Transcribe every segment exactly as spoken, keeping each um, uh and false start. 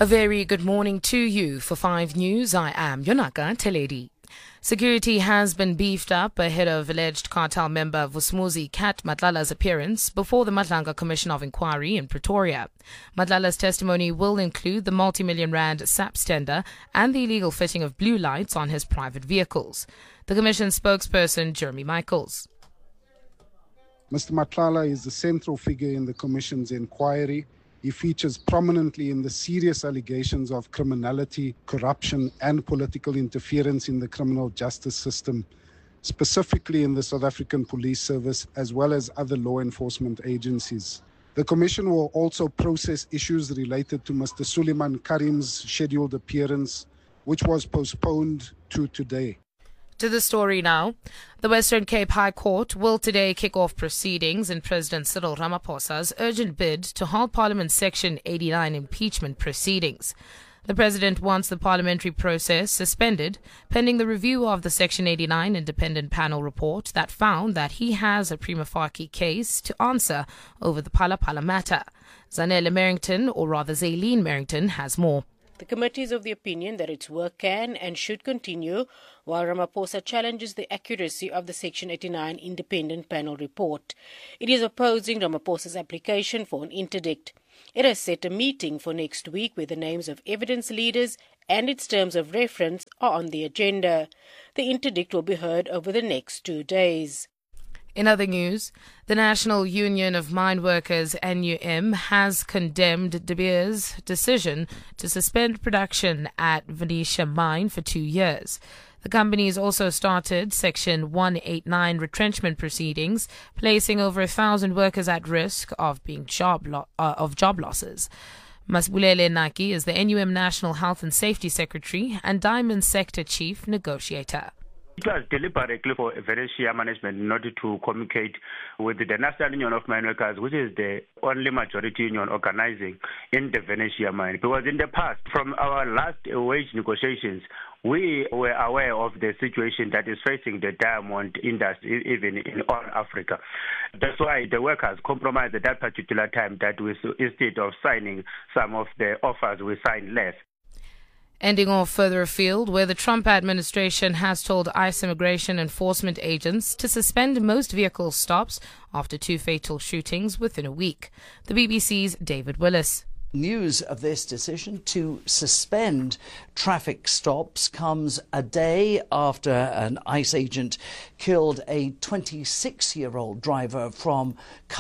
A very good morning to you. For five News, I am Yonaka Teledi. Security has been beefed up ahead of alleged cartel member Vusumuzi Kat Matlala's appearance before the Madlanga Commission of Inquiry in Pretoria. Matlala's testimony will include the multi-million rand SAPS tender and the illegal fitting of blue lights on his private vehicles. The Commission spokesperson, Jeremy Michaels. Mister Matlala is the central figure in the Commission's inquiry. He features prominently in the serious allegations of criminality, corruption, and political interference in the criminal justice system, specifically in the South African Police Service, as well as other law enforcement agencies. The Commission will also process issues related to Mister Suleiman Karim's scheduled appearance, which was postponed to today. To the story now. The Western Cape High Court will today kick off proceedings in President Cyril Ramaphosa's urgent bid to halt Parliament's Section eighty-nine impeachment proceedings. The President wants the parliamentary process suspended pending the review of the Section eighty-nine independent panel report that found that he has a prima facie case to answer over the Phala Phala matter. Zanele Merrington, or rather Zaylene Merrington, has more. The committee is of the opinion that its work can and should continue while Ramaphosa challenges the accuracy of the Section eighty-nine independent panel report. It is opposing Ramaphosa's application for an interdict. It has set a meeting for next week where the names of evidence leaders and its terms of reference are on the agenda. The interdict will be heard over the next two days. In other news, the National Union of Mine Workers, N U M, has condemned De Beers' decision to suspend production at Venetia Mine for two years. The company has also started Section one eighty-nine retrenchment proceedings, placing over a thousand workers at risk of being job lo- uh, of job losses. Masibulele Naki is the N U M National Health and Safety Secretary and Diamond Sector Chief Negotiator. It was deliberately for Venetia management not to communicate with the National Union of Mine Workers, which is the only majority union organizing in the Venetia mine. Because in the past, from our last wage negotiations, we were aware of the situation that is facing the diamond industry, even in all Africa. That's why the workers compromised at that particular time that we, instead of signing some of the offers, we signed less. Ending off further afield, where the Trump administration has told ICE immigration enforcement agents to suspend most vehicle stops after two fatal shootings within a week. The B B C's David Willis. News of this decision to suspend traffic stops comes a day after an ICE agent killed a twenty-six-year-old driver from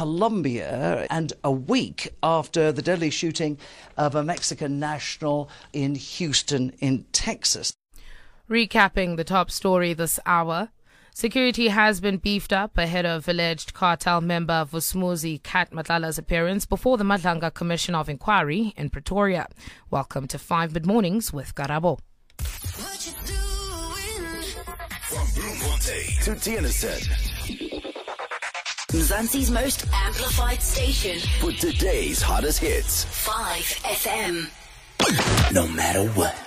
Colombia and a week after the deadly shooting of a Mexican national in Houston, in Texas. Recapping the top story this hour. Security has been beefed up ahead of alleged cartel member Vusumuzi Kat Matlala's appearance before the Madlanga Commission of Inquiry in Pretoria. Welcome to five Mid-Mornings with Karabo. From Bloemfontein to Tieniston, Mzansi's most amplified station for today's hottest hits. five F M. No matter what.